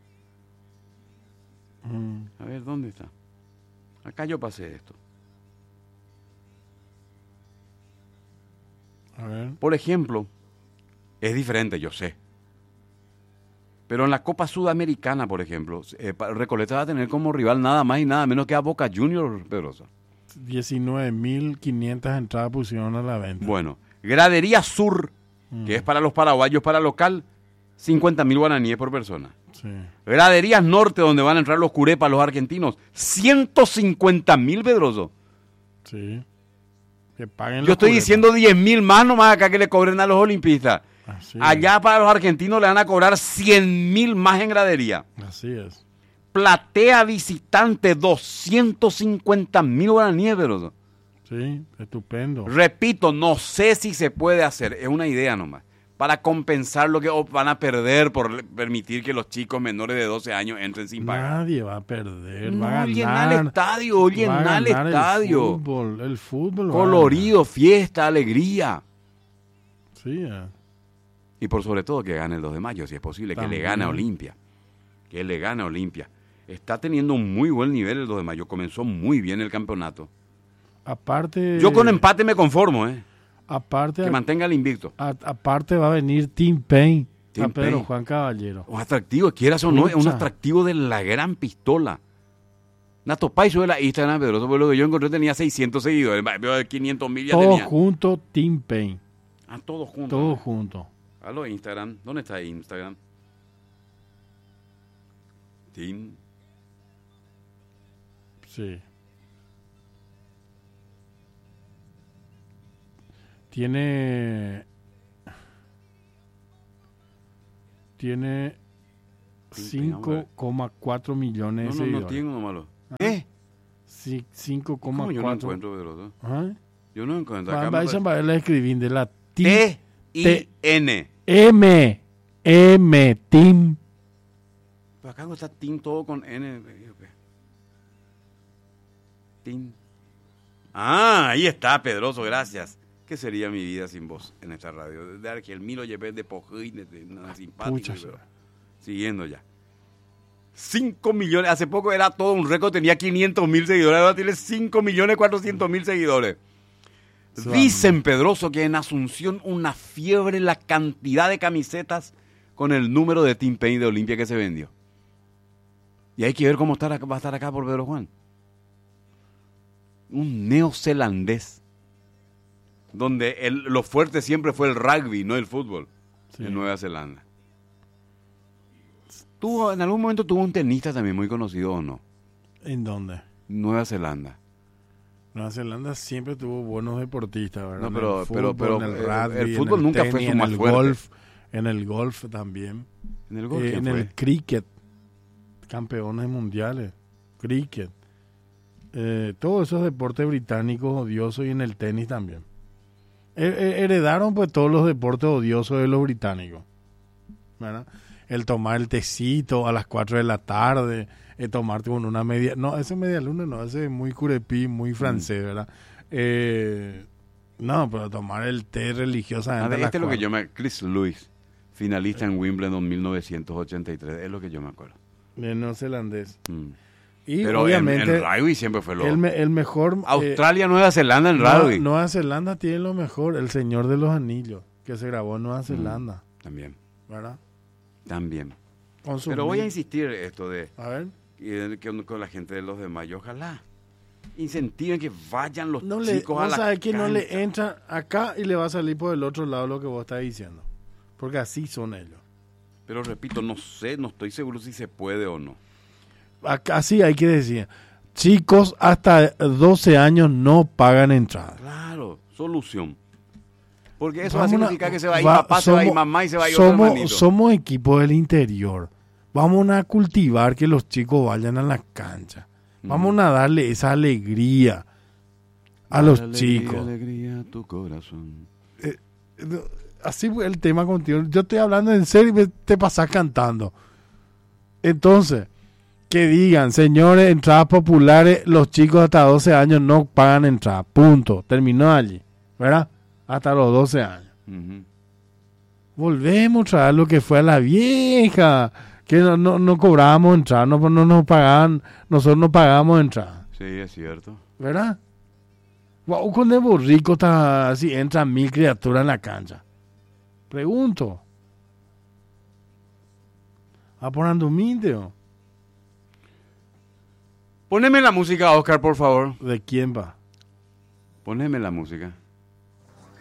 A ver, ¿dónde está? Acá yo pasé esto. A ver. Por ejemplo, es diferente, yo sé. Pero en la Copa Sudamericana, por ejemplo, Recoleta va a tener como rival nada más y nada menos que a Boca Juniors, Pedrosa. 19.500 entradas pusieron a la venta. Bueno, Gradería Sur, que es para los paraguayos, para local, 50.000 guaraníes por persona. Sí. Graderías Norte, donde van a entrar los curepas, los argentinos, 150.000, Pedroso. Sí. Que paguen. Yo estoy diciendo 10.000 más nomás acá que le cobren a los olimpistas. Así Allá para los argentinos le van a cobrar 100.000 más en gradería. Así es. Platea visitante, 250.000 guaraníes, Pedroso. Sí, estupendo. Repito, no sé si se puede hacer, es una idea nomás, para compensar lo que van a perder por permitir que los chicos menores de 12 años entren sin pagar. Nadie va a perder, No, va a ganar. llena el estadio, llena el estadio. El fútbol. Colorido, fiesta, alegría. Sí, Y por sobre todo que gane el 2 de mayo, si es posible, También. que le gane a Olimpia. Que le gane a Olimpia. Está teniendo un muy buen nivel el 2 de mayo, comenzó muy bien el campeonato. Aparte. Yo con empate me conformo, Aparte. que mantenga el invicto. Aparte va a venir Tim Payne. Tim a Pedro Payne. Juan Caballero. Un atractivo, quieras o no, es un Pucha. atractivo de la gran pistola. Nato Pai sube la Instagram, Pedroso, por lo que yo encontré tenía 600 seguidores. Veo de 500.000 ya Todo tenía. junto, Tim Payne. Todos juntos. Todo junto. Aló, Instagram. ¿Dónde está Instagram? Team. Sí. Tiene 5,4 millones de No seguidores. tengo nomás. ¿Qué? Sí, ¿Cómo yo no 5,4. encuentro, Pedroso? ¿Ah? Yo no encuentro. Acá me Vayan a ver la escribín de la T-I-N. M, Tim. Pero acá está Team todo con N. Team. Ahí está, Pedroso, gracias. ¿Qué sería mi vida sin vos en esta radio? De que el Milo llevé de Pojín, de nada simpático. Pucha, Pero, siguiendo ya. 5 millones, hace poco era todo un récord, tenía 500.000 seguidores, ahora tiene 5.400.000 seguidores. Dicen, Pedroso, que en Asunción una fiebre la cantidad de camisetas con el número de Tim Payne de Olimpia que se vendió. Y hay que ver cómo va a estar acá por Pedro Juan. Un neozelandés, donde lo fuerte siempre fue el rugby, no el fútbol, Sí. en Nueva Zelanda. En algún momento tuvo un tenista también muy conocido, ¿o no? ¿En dónde? Nueva Zelanda. Nueva Zelanda siempre tuvo buenos deportistas, ¿verdad? No, pero- En el fútbol, pero, en el rugby, el fútbol en el nunca fue tenis, su más en el fuerte. golf, en el golf también. En el golf, ¿quién En fue? el cricket, campeones mundiales, cricket. Todos esos deportes británicos odiosos y en el tenis también. Heredaron pues todos los deportes odiosos de los británicos, ¿verdad? El tomar el tecito a las 4 de la tarde, tomarte con una media... No, ese media luna no, ese es muy curepí, muy francés, ¿verdad? No, pero tomar el té religiosamente. Este es lo que yo me... Chris Lewis, finalista en Wimbledon 1983, es lo que yo me acuerdo. El neozelandés. Mm. Y Pero obviamente... en rugby siempre fue lo... El mejor... Australia, Nueva Zelanda en rugby. Nueva Zelanda tiene lo mejor, El Señor de los Anillos, que se grabó en Nueva Zelanda. También. ¿Verdad? También. Consumir. Pero voy a insistir esto de... A ver. Que con la gente de los demás, y ojalá incentiven que vayan los No chicos a la sabes que no le cancha. entra acá y le va a salir por el otro lado lo que vos estás diciendo. Porque así son ellos. Pero repito, no sé, no estoy seguro si se puede o no. Acá sí hay que decir, chicos hasta 12 años no pagan entrada. Claro, solución. Porque eso Vamos va a significar que se va a ir papá, se va a ir mamá y se va a ir otro hermanito. Somos equipo del interior. Vamos a cultivar que los chicos vayan a la cancha. Vamos a darle esa alegría a los chicos. Alegría a tu corazón. Así fue el tema contigo. Yo estoy hablando en serio y te pasás cantando. Entonces, que digan, señores, entradas populares, los chicos hasta 12 años no pagan entrada. Punto. Terminó allí. ¿Verdad? Hasta los 12 años. Uh-huh. Volvemos a traer lo que fue a la vieja. Que no cobrábamos entrada, no nos pagaban, nosotros no pagamos entrada. Sí, es cierto. ¿Verdad? Wow, con el borrico está así, entran 1000 criaturas en la cancha. Pregunto. ¿A por Anduminteo? Poneme la música, Oscar, por favor. ¿De quién va? Poneme la música.